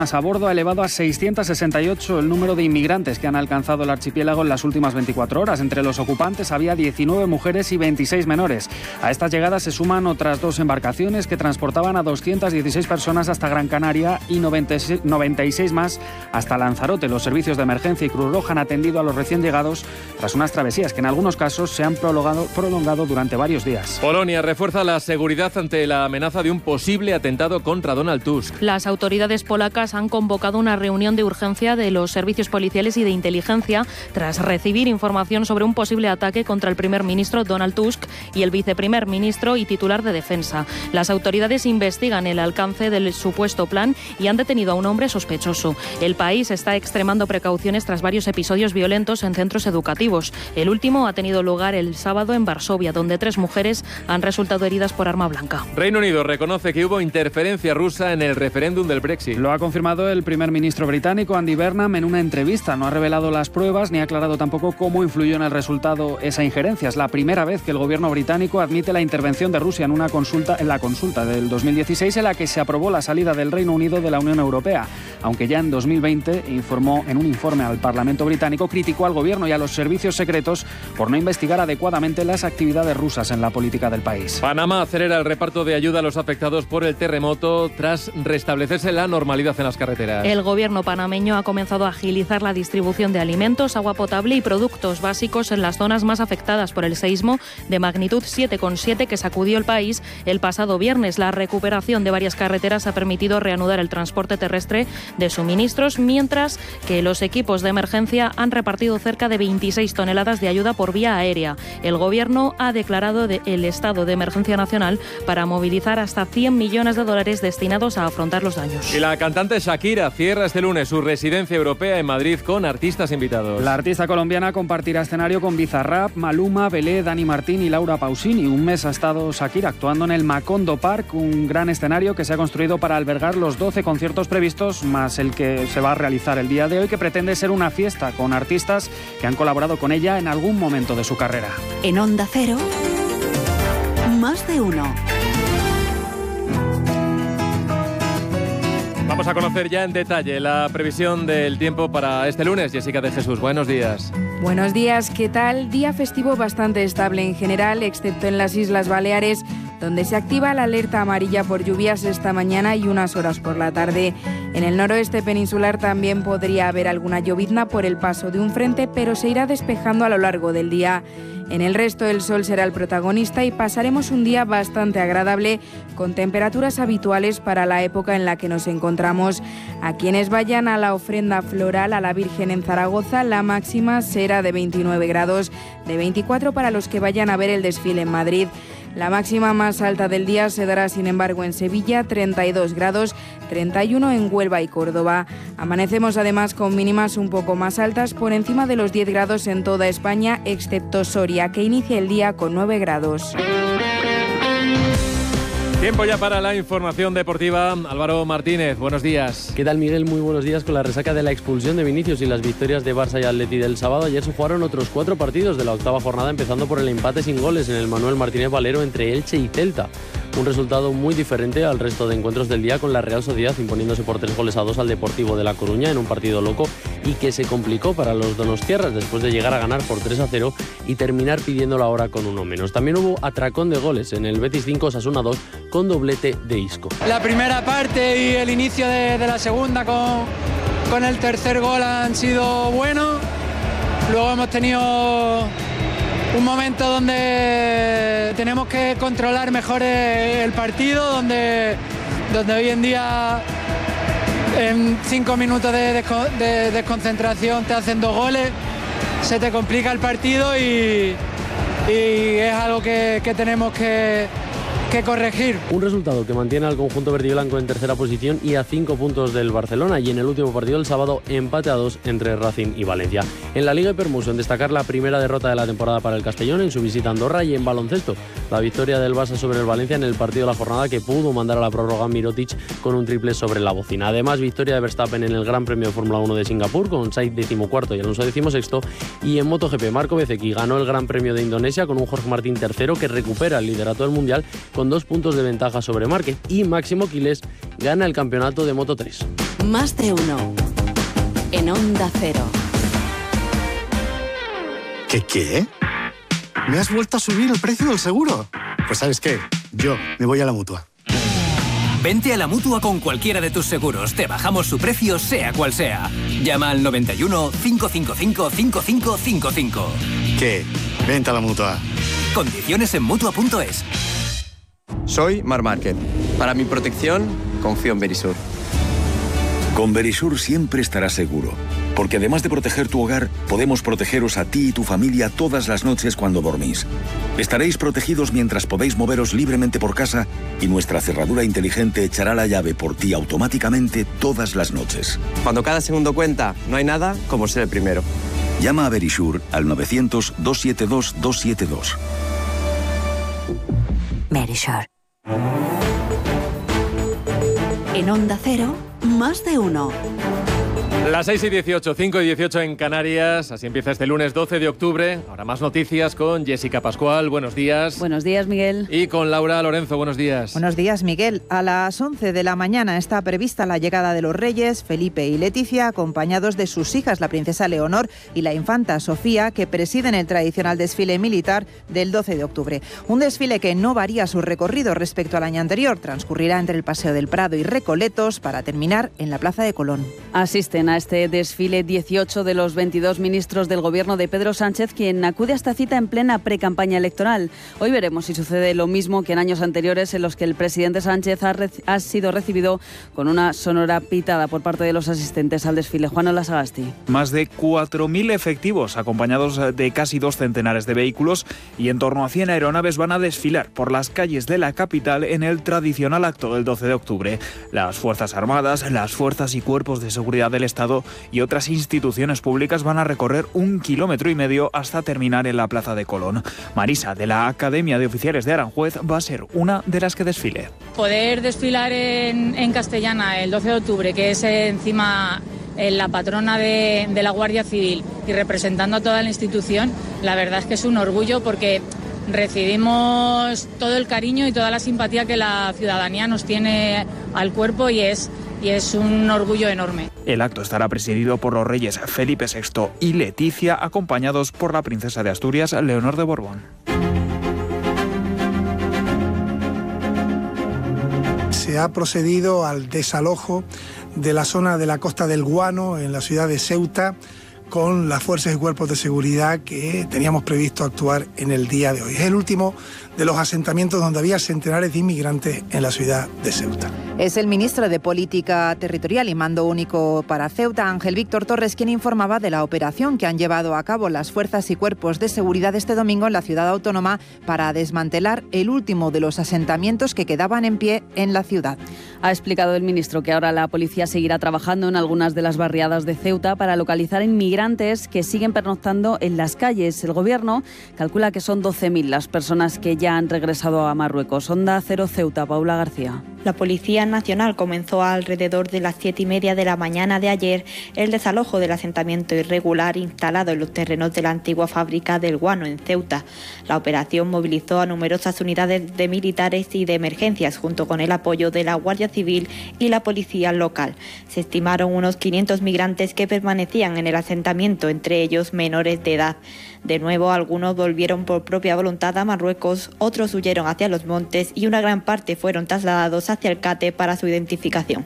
a bordo ha elevado a 668 el número de inmigrantes que han alcanzado el archipiélago en las últimas 24 horas. Entre los ocupantes había 19 mujeres y 26 menores. A estas llegadas se suman otras 2 embarcaciones que transportaban a 216 personas hasta Gran Canaria y 96 más hasta Lanzarote. Los servicios de emergencia y Cruz Roja han atendido a los recién llegados tras unas travesías que en algunos casos se han prolongado durante varios días. Polonia refuerza la seguridad ante la amenaza de un posible atentado contra Donald Tusk. Las autoridades polacas han convocado una reunión de urgencia de los servicios policiales y de inteligencia tras recibir información sobre un posible ataque contra el primer ministro Donald Tusk y el viceprimer ministro y titular de defensa. Las autoridades investigan el alcance del supuesto plan y han detenido a un hombre sospechoso. El país está extremando precauciones tras varios episodios violentos en centros educativos. El último ha tenido lugar el sábado en Varsovia, donde 3 mujeres han resultado heridas por arma blanca. Reino Unido reconoce que hubo interferencia rusa en el referéndum del Brexit. Lo ha confirmado el primer ministro británico Andy Burnham en una entrevista. No ha revelado las pruebas ni ha aclarado tampoco cómo influyó en el resultado esa injerencia. Es la primera vez que el gobierno británico admite la intervención de Rusia en la consulta del 2016 en la que se aprobó la salida del Reino Unido de la Unión Europea. Aunque ya en 2020 informó en un informe al Parlamento británico, criticó al gobierno y a los servicios secretos por no investigar adecuadamente las actividades rusas en la política del país. Panamá acelera el reparto de ayuda a los afectados por el terremoto tras restablecerse la normalidad en las carreteras. El gobierno panameño ha comenzado a agilizar la distribución de alimentos, agua potable y productos básicos en las zonas más afectadas por el seísmo de magnitud 7,7 que sacudió el país el pasado viernes. La recuperación de varias carreteras ha permitido reanudar el transporte terrestre de suministros, mientras que los equipos de emergencia han repartido cerca de 26 toneladas de ayuda por vía aérea. El gobierno ha declarado el estado de emergencia nacional para movilizar hasta 100 millones de dólares destinados a afrontar los daños. Y la cantante Shakira cierra este lunes su residencia europea en Madrid con artistas invitados. La artista colombiana compartirá escenario con Bizarrap, Maluma, Belé, Dani Martín y Laura Pausini. Un mes ha estado Shakira actuando en el Macondo Park, un gran escenario que se ha construido para albergar los 12 conciertos previstos, más el que se va a realizar el día de hoy, que pretende ser una fiesta con artistas que han colaborado con ella en algún momento de su carrera. En Onda Cero, Más de Uno. Vamos a conocer ya en detalle la previsión del tiempo para este lunes. Jessica de Jesús, buenos días. Buenos días, ¿qué tal? Día festivo bastante estable en general, excepto en las Islas Baleares, donde se activa la alerta amarilla por lluvias esta mañana y unas horas por la tarde. En el noroeste peninsular también podría haber alguna llovizna por el paso de un frente, pero se irá despejando a lo largo del día. En el resto el sol será el protagonista y pasaremos un día bastante agradable, con temperaturas habituales para la época en la que nos encontramos. A quienes vayan a la ofrenda floral a la Virgen en Zaragoza, la máxima será de 29 grados, de 24 para los que vayan a ver el desfile en Madrid. La máxima más alta del día se dará, sin embargo, en Sevilla, 32 grados, 31 en Huelva y Córdoba. Amanecemos además con mínimas un poco más altas, por encima de los 10 grados en toda España, excepto Soria, que inicia el día con 9 grados. Tiempo ya para la información deportiva. Álvaro Martínez, buenos días. ¿Qué tal, Miguel? Muy buenos días. Con la resaca de la expulsión de Vinicius y las victorias de Barça y Atleti del sábado, ayer se jugaron otros 4 partidos de la octava jornada, empezando por el empate sin goles en el Manuel Martínez Valero entre Elche y Celta. Un resultado muy diferente al resto de encuentros del día, con la Real Sociedad imponiéndose por 3-2 al Deportivo de La Coruña en un partido loco y que se complicó para los donostiarras después de llegar a ganar por 3-0 y terminar pidiendo la hora con uno menos. También hubo atracón de goles en el Betis 5, Osasuna 2 con doblete de Isco. La primera parte y el inicio de la segunda con el tercer gol han sido buenos. Luego hemos tenido un momento donde tenemos que controlar mejor el partido, donde hoy en día en 5 minutos de desconcentración te hacen 2 goles, se te complica el partido y es algo que tenemos que corregir. Un resultado que mantiene al conjunto verdiblanco en tercera posición y a 5 puntos del Barcelona, y en el último partido del sábado empate a 2 entre Racing y Valencia. En la Liga Hypermotion destacar la primera derrota de la temporada para el Castellón en su visita a Andorra, y en baloncesto la victoria del Barça sobre el Valencia en el partido de la jornada que pudo mandar a la prórroga Mirotic con un triple sobre la bocina. Además, victoria de Verstappen en el Gran Premio de Fórmula 1 de Singapur con Sainz 14º y Alonso 16º, y en MotoGP Marco Bezzecchi ganó el Gran Premio de Indonesia con un Jorge Martín tercero que recupera el liderato del Mundial con con 2 puntos de ventaja sobre Márquez, y Máximo Quilés gana el campeonato de Moto3. Más de uno. En Onda Cero. ¿Qué? ¿Me has vuelto a subir el precio del seguro? Pues ¿sabes qué? Yo me voy a la Mutua. Vente a la Mutua con cualquiera de tus seguros. Te bajamos su precio, sea cual sea. Llama al 91 555 5555. ¿Qué? Vente a la Mutua. Condiciones en Mutua.es. Soy Marc Márquez. Para mi protección, confío en Verisur. Con Verisur siempre estarás seguro, porque además de proteger tu hogar, podemos protegeros a ti y tu familia todas las noches cuando dormís. Estaréis protegidos mientras podéis moveros libremente por casa y nuestra cerradura inteligente echará la llave por ti automáticamente todas las noches. Cuando cada segundo cuenta, no hay nada como ser el primero. Llama a Verisur al 900-272-272. Verisur. En Onda Cero, más de uno. Las 6:18, 5:18 en Canarias. Así empieza este lunes 12 de octubre. Ahora más noticias con Jessica Pascual. Buenos días. Buenos días, Miguel. Y con Laura Lorenzo. Buenos días. Buenos días, Miguel. A las 11 de la mañana está prevista la llegada de los reyes, Felipe y Leticia, acompañados de sus hijas, la princesa Leonor y la infanta Sofía, que presiden el tradicional desfile militar del 12 de octubre. Un desfile que no varía su recorrido respecto al año anterior. Transcurrirá entre el Paseo del Prado y Recoletos para terminar en la Plaza de Colón. Asisten a este desfile 18 de los 22 ministros del gobierno de Pedro Sánchez, quien acude a esta cita en plena precampaña electoral. Hoy veremos si sucede lo mismo que en años anteriores, en los que el presidente Sánchez ha sido recibido con una sonora pitada por parte de los asistentes al desfile. Juan Olasagasti. Más de 4.000 efectivos, acompañados de casi 2 centenares de vehículos, y en torno a 100 aeronaves van a desfilar por las calles de la capital en el tradicional acto del 12 de octubre. Las Fuerzas Armadas, las fuerzas y cuerpos de seguridad del Estado y otras instituciones públicas van a recorrer 1,5 kilómetros hasta terminar en la Plaza de Colón. Marisa, de la Academia de Oficiales de Aranjuez, va a ser una de las que desfile. Poder desfilar en Castellana el 12 de octubre, que es encima la patrona de la Guardia Civil, y representando a toda la institución, la verdad es que es un orgullo, porque recibimos todo el cariño y toda la simpatía que la ciudadanía nos tiene al cuerpo, y es un orgullo enorme. El acto estará presidido por los reyes Felipe VI y Leticia, acompañados por la princesa de Asturias, Leonor de Borbón. Se ha procedido al desalojo de la zona de la Costa del Guano, en la ciudad de Ceuta, con las fuerzas y cuerpos de seguridad que teníamos previsto actuar en el día de hoy. Es el último de los asentamientos donde había centenares de inmigrantes en la ciudad de Ceuta. Es el ministro de Política Territorial y Mando Único para Ceuta, Ángel Víctor Torres, quien informaba de la operación que han llevado a cabo las fuerzas y cuerpos de seguridad este domingo en la ciudad autónoma para desmantelar el último de los asentamientos que quedaban en pie en la ciudad. Ha explicado el ministro que ahora la policía seguirá trabajando en algunas de las barriadas de Ceuta para localizar inmigrantes que siguen pernoctando en las calles. El gobierno calcula que son 12.000 las personas que ya han regresado a Marruecos. Onda Cero Ceuta, Paula García. La Policía Nacional comenzó alrededor de las 7:30 de la mañana de ayer el desalojo del asentamiento irregular instalado en los terrenos de la antigua fábrica del Guano en Ceuta. La operación movilizó a numerosas unidades de militares y de emergencias junto con el apoyo de la Guardia Civil y la policía local. Se estimaron unos 500 migrantes que permanecían en el asentamiento, entre ellos menores de edad. De nuevo, algunos volvieron por propia voluntad a Marruecos, otros huyeron hacia los montes y una gran parte fueron trasladados hacia el CATE para su identificación.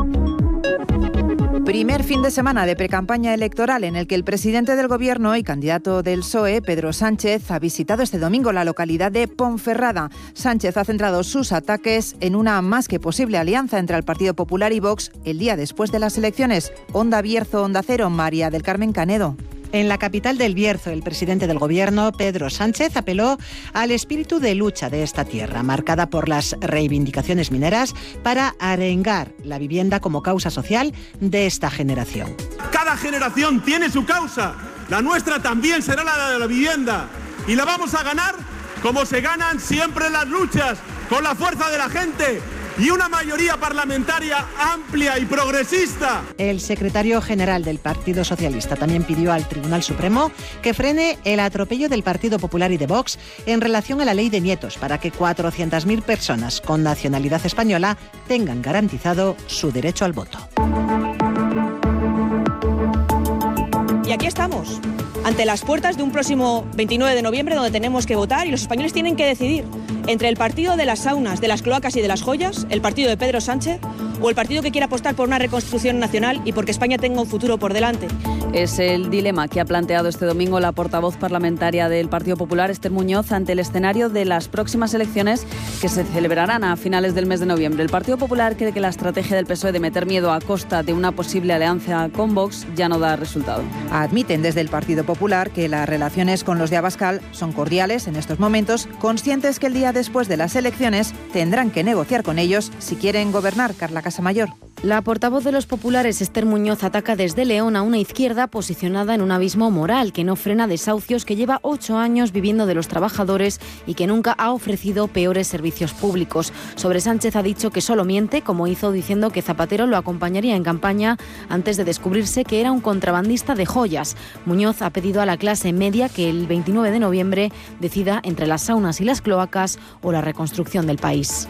Primer fin de semana de precampaña electoral en el que el presidente del Gobierno y candidato del PSOE, Pedro Sánchez, ha visitado este domingo la localidad de Ponferrada. Sánchez ha centrado sus ataques en una más que posible alianza entre el Partido Popular y Vox el día después de las elecciones. Onda Bierzo, Onda Cero, María del Carmen Canedo. En la capital del Bierzo, el presidente del Gobierno, Pedro Sánchez, apeló al espíritu de lucha de esta tierra, marcada por las reivindicaciones mineras, para arengar la vivienda como causa social de esta generación. Cada generación tiene su causa. La nuestra también será la de la vivienda. Y la vamos a ganar como se ganan siempre las luchas, con la fuerza de la gente, y una mayoría parlamentaria amplia y progresista. El secretario general del Partido Socialista también pidió al Tribunal Supremo que frene el atropello del Partido Popular y de Vox en relación a la ley de nietos para que 400.000 personas con nacionalidad española tengan garantizado su derecho al voto. Y aquí estamos, ante las puertas de un próximo 29 de noviembre donde tenemos que votar y los españoles tienen que decidir entre el partido de las saunas, de las cloacas y de las joyas, el partido de Pedro Sánchez, o el partido que quiere apostar por una reconstrucción nacional y porque España tenga un futuro por delante. Es el dilema que ha planteado este domingo la portavoz parlamentaria del Partido Popular, Esther Muñoz, ante el escenario de las próximas elecciones que se celebrarán a finales del mes de noviembre. El Partido Popular cree que la estrategia del PSOE de meter miedo a costa de una posible alianza con Vox ya no da resultado. Admiten desde el Partido Popular que las relaciones con los de Abascal son cordiales en estos momentos, conscientes que el día después de las elecciones tendrán que negociar con ellos si quieren gobernar. Carla Casamayor. La portavoz de los populares, Esther Muñoz, ataca desde León a una izquierda posicionada en un abismo moral que no frena desahucios, que lleva 8 años viviendo de los trabajadores y que nunca ha ofrecido peores servicios públicos. Sobre Sánchez ha dicho que solo miente, como hizo diciendo que Zapatero lo acompañaría en campaña antes de descubrirse que era un contrabandista de joyas. Muñoz ha pedido a la clase media que el 29 de noviembre decida entre las saunas y las cloacas o la reconstrucción del país.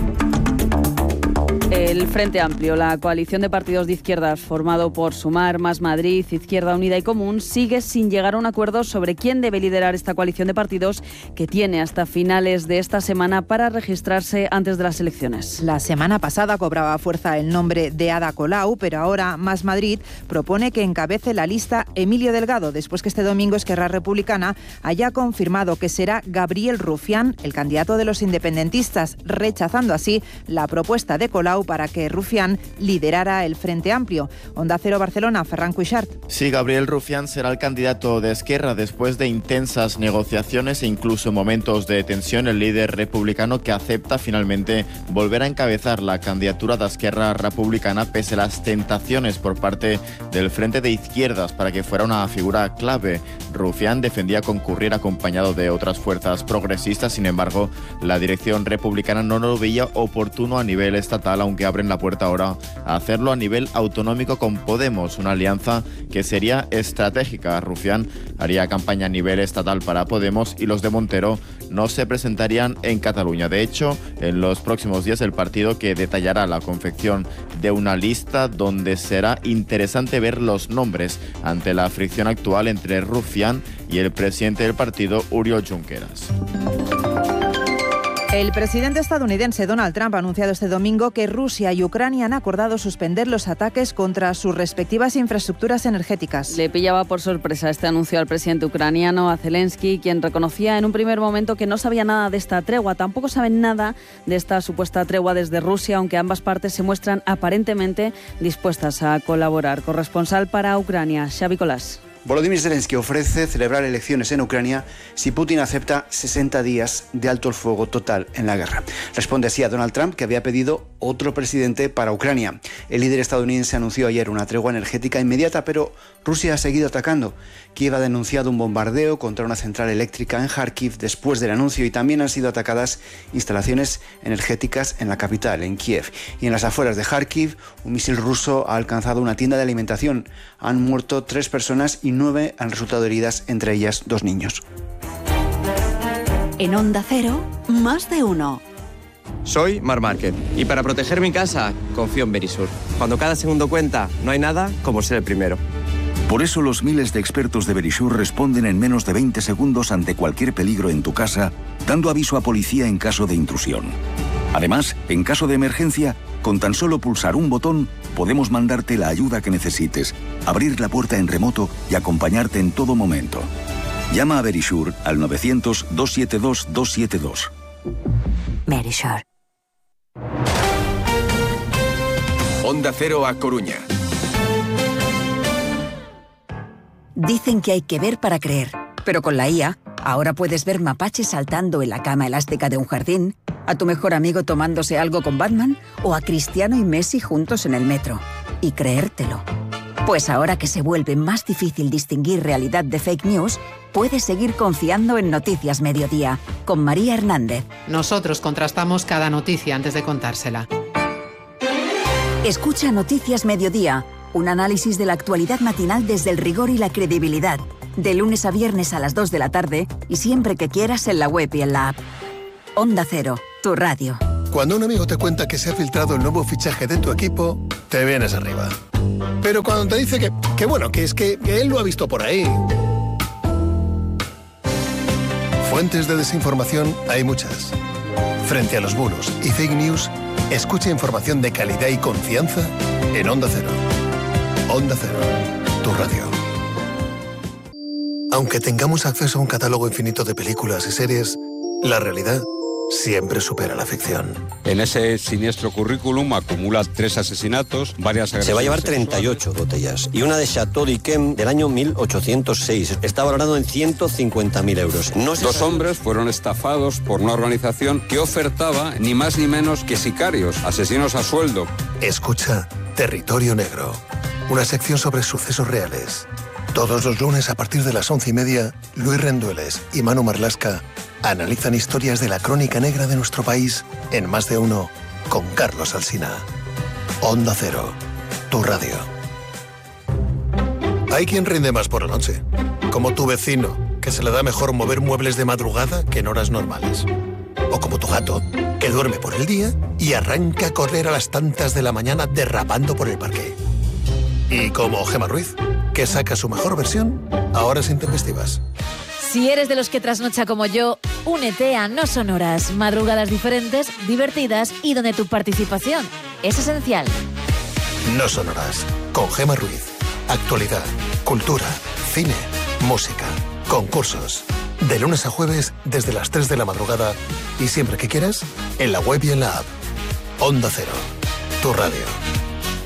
El Frente Amplio, la coalición de partidos de izquierdas formado por Sumar, Más Madrid, Izquierda Unida y Común, sigue sin llegar a un acuerdo sobre quién debe liderar esta coalición de partidos que tiene hasta finales de esta semana para registrarse antes de las elecciones. La semana pasada cobraba fuerza el nombre de Ada Colau, pero ahora Más Madrid propone que encabece la lista Emilio Delgado, después que este domingo Esquerra Republicana haya confirmado que será Gabriel Rufián, el candidato de los independentistas, rechazando así la propuesta de Colau para que Rufián liderara el Frente Amplio. Onda Cero Barcelona, Ferran Cuixart. Sí, Gabriel Rufián será el candidato de Esquerra después de intensas negociaciones e incluso momentos de tensión. El líder republicano que acepta finalmente volver a encabezar la candidatura de Esquerra Republicana pese a las tentaciones por parte del Frente de Izquierdas para que fuera una figura clave. Rufián defendía concurrir acompañado de otras fuerzas progresistas, sin embargo, la dirección republicana no lo veía oportuno a nivel estatal, aunque abren la puerta ahora a hacerlo a nivel autonómico con Podemos, una alianza que sería estratégica. Rufián haría campaña a nivel estatal para Podemos y los de Montero no se presentarían en Cataluña. De hecho, en los próximos días el partido que detallará la confección de una lista donde será interesante ver los nombres ante la fricción actual entre Rufián y el presidente del partido, Oriol Junqueras. El presidente estadounidense Donald Trump ha anunciado este domingo que Rusia y Ucrania han acordado suspender los ataques contra sus respectivas infraestructuras energéticas. Le pillaba por sorpresa este anuncio al presidente ucraniano, a Zelensky, quien reconocía en un primer momento que no sabía nada de esta tregua. Tampoco saben nada de esta supuesta tregua desde Rusia, aunque ambas partes se muestran aparentemente dispuestas a colaborar. Corresponsal para Ucrania, Xavi Colás. Volodymyr Zelensky ofrece celebrar elecciones en Ucrania si Putin acepta 60 días de alto el fuego total en la guerra. Responde así a Donald Trump, que había pedido otro presidente para Ucrania. El líder estadounidense anunció ayer una tregua energética inmediata, pero Rusia ha seguido atacando. Kiev ha denunciado un bombardeo contra una central eléctrica en Kharkiv después del anuncio, y también han sido atacadas instalaciones energéticas en la capital, en Kiev. Y en las afueras de Kharkiv, un misil ruso ha alcanzado una tienda de alimentación. Han muerto 3 personas y 9 han resultado heridas, entre ellas 2 niños. En Onda Cero, más de uno. Soy Marc Márquez y para proteger mi casa confío en Verisur. Cuando cada segundo cuenta, no hay nada como ser el primero. Por eso los miles de expertos de Verisur responden en menos de 20 segundos ante cualquier peligro en tu casa, dando aviso a policía en caso de intrusión. Además, en caso de emergencia, con tan solo pulsar un botón, podemos mandarte la ayuda que necesites, abrir la puerta en remoto y acompañarte en todo momento. Llama a Verisur al 900-272-272. Verisur. Onda Cero a Coruña. Dicen que hay que ver para creer, pero con la IA, ahora puedes ver mapaches saltando en la cama elástica de un jardín, a tu mejor amigo tomándose algo con Batman o a Cristiano y Messi juntos en el metro. Y creértelo. Pues ahora que se vuelve más difícil distinguir realidad de fake news, puedes seguir confiando en Noticias Mediodía, con María Hernández. Nosotros contrastamos cada noticia antes de contársela. Escucha Noticias Mediodía, un análisis de la actualidad matinal desde el rigor y la credibilidad, de lunes a viernes a las 2 de la tarde y siempre que quieras en la web y en la app. Onda Cero, tu radio. Cuando un amigo te cuenta que se ha filtrado el nuevo fichaje de tu equipo, te vienes arriba. Pero cuando te dice que bueno, que es que él lo ha visto por ahí. Fuentes de desinformación hay muchas. Frente a los bulos y fake news, escucha información de calidad y confianza en Onda Cero. Onda Cero, tu radio. Aunque tengamos acceso a un catálogo infinito de películas y series, la realidad siempre supera la ficción. En ese siniestro currículum acumula 3 asesinatos, varias agresiones. Se va a llevar 38 botellas y una de Chateau d'Yquem del año 1806. Está valorado en 150.000 euros. Dos hombres fueron estafados por una organización que ofertaba ni más ni menos que sicarios, asesinos a sueldo. Escucha Territorio Negro, una sección sobre sucesos reales. Todos los lunes a partir de las 11:30, Luis Rendueles y Manu Marlasca analizan historias de la crónica negra de nuestro país en Más de Uno con Carlos Alsina. Onda Cero, tu radio. Hay quien rinde más por la noche, como tu vecino, que se le da mejor mover muebles de madrugada que en horas normales. O como tu gato, que duerme por el día y arranca a correr a las tantas de la mañana derrapando por el parque. Y como Gemma Ruiz, que saca su mejor versión a horas intempestivas. Si eres de los que trasnocha como yo, únete a No Sonoras, madrugadas diferentes, divertidas y donde tu participación es esencial. No Sonoras, con Gemma Ruiz. Actualidad, cultura, cine, música, concursos. De lunes a jueves desde las 3 de la madrugada y siempre que quieras, en la web y en la app. Onda Cero, tu radio.